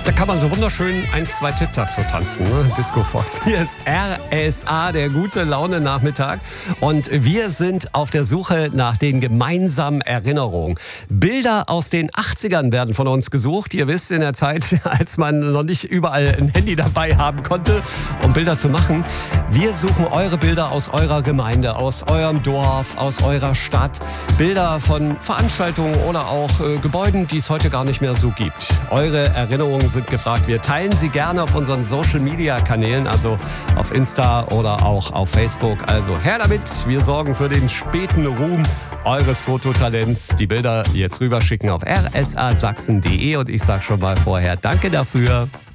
Da kann man so wunderschön 1, 2 Tipp dazu tanzen, ne? Disco Fox. Hier ist RSA, der gute Laune Nachmittag. Und wir sind auf der Suche nach den gemeinsamen Erinnerungen. Bilder aus den 80ern werden von uns gesucht. Ihr wisst, in der Zeit, als man noch nicht überall ein Handy dabei haben konnte, um Bilder zu machen. Wir suchen eure Bilder aus eurer Gemeinde, aus eurem Dorf, aus eurer Stadt. Bilder von Veranstaltungen oder auch Gebäuden, die es heute gar nicht mehr so gibt. Eure Erinnerungen sind gefragt. Wir teilen sie gerne auf unseren Social-Media-Kanälen, also auf Insta oder auch auf Facebook. Also her damit, wir sorgen für den späten Ruhm eures Fototalents. Die Bilder jetzt rüberschicken auf rsasachsen.de und ich sage schon mal vorher danke dafür.